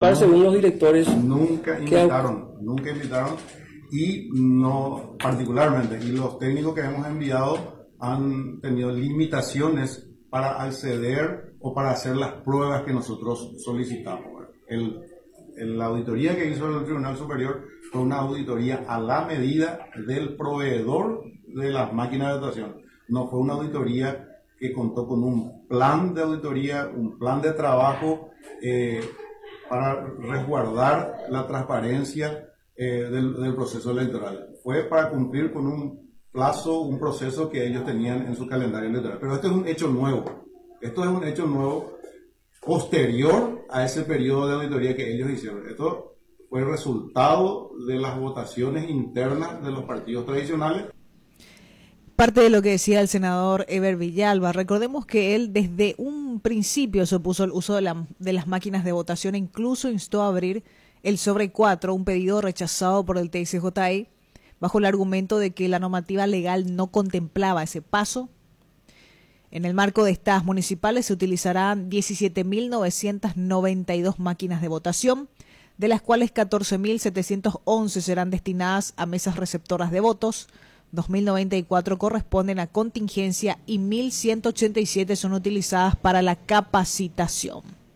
participar según los directores. Nunca invitaron y no particularmente. Y los técnicos que hemos enviado han tenido limitaciones para acceder o para hacer las pruebas que nosotros solicitamos. La auditoría que hizo el Tribunal Superior fue una auditoría a la medida del proveedor de las máquinas de votación. No fue una auditoría que contó con un plan de auditoría, un plan de trabajo para resguardar la transparencia del proceso electoral. Fue para cumplir con un plazo, un proceso que ellos tenían en su calendario electoral. Pero esto es un hecho nuevo. Esto es un hecho nuevo posterior a ese periodo de auditoría que ellos hicieron. Esto fue el resultado de las votaciones internas de los partidos tradicionales. Parte de lo que decía el senador Eber Villalba, recordemos que él desde un principio se opuso al uso de las máquinas de votación e incluso instó a abrir el sobre 4, un pedido rechazado por el TSJI, bajo el argumento de que la normativa legal no contemplaba ese paso. En el marco de estas municipales se utilizarán 17.992 máquinas de votación, de las cuales 14.711 serán destinadas a mesas receptoras de votos, 2.094 corresponden a contingencia y 1.187 son utilizadas para la capacitación.